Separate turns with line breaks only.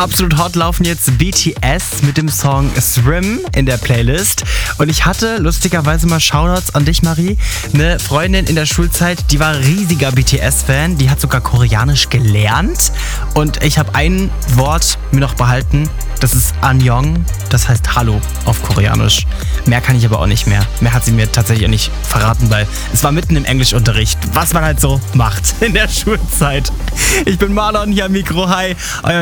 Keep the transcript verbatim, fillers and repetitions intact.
Absolut Hot laufen jetzt B T S mit dem Song Swim in der Playlist. Und ich hatte lustigerweise mal Shoutouts an dich, Marie. Eine Freundin in der Schulzeit, die war riesiger B T S-Fan. Die hat sogar Koreanisch gelernt. Und ich habe ein Wort mir noch behalten. Das ist Annyeong. Das heißt Hallo auf Koreanisch. Mehr kann ich aber auch nicht mehr. Mehr hat sie mir tatsächlich auch nicht verraten, weil es war mitten im Englischunterricht, was man halt so macht in der Schulzeit. Ich bin Marlon hier am Mikro. Hi, euer